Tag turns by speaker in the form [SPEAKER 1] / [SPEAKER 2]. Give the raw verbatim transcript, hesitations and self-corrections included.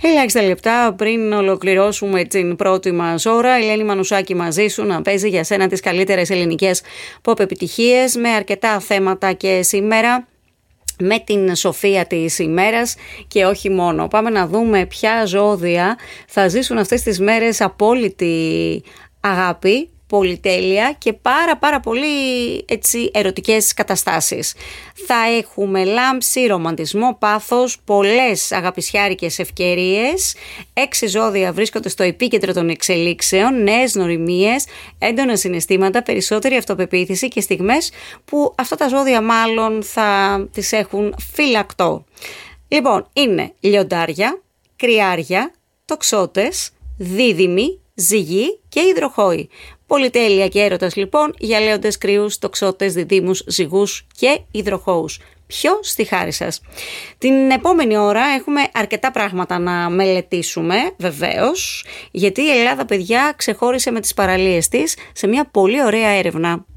[SPEAKER 1] Ελάχιστα λεπτά πριν ολοκληρώσουμε την πρώτη μας ώρα, η Ελένη Μανουσάκη μαζί σου να παίζει για σένα τις καλύτερες ελληνικές pop επιτυχίες με αρκετά θέματα και σήμερα με την σοφία της ημέρας και όχι μόνο. Πάμε να δούμε ποια ζώδια θα ζήσουν αυτές τις μέρες απόλυτη αγάπη, πολυτέλεια και πάρα πάρα πολύ έτσι ερωτικές καταστάσεις. Θα έχουμε λάμψη, ρομαντισμό, πάθος, πολλές αγαπησιάρικες ευκαιρίες. Έξι ζώδια βρίσκονται στο επίκεντρο των εξελίξεων, νέες νοημίες, έντονα συναισθήματα, περισσότερη αυτοπεποίθηση και στιγμές που αυτά τα ζώδια μάλλον θα τις έχουν φυλακτό. Λοιπόν, είναι λιοντάρια, κρυάρια, τοξότες, δίδυμοι, ζυγοί και υδροχόοι. Πολυτέλεια και έρωτας λοιπόν για λέοντες, κρυούς, τοξότες, διδύμους, ζυγούς και υδροχόους. Ποιο στη χάρη σας. Την επόμενη ώρα έχουμε αρκετά πράγματα να μελετήσουμε βεβαίως, γιατί η Ελλάδα παιδιά ξεχώρισε με τις παραλίες της σε μια πολύ ωραία έρευνα.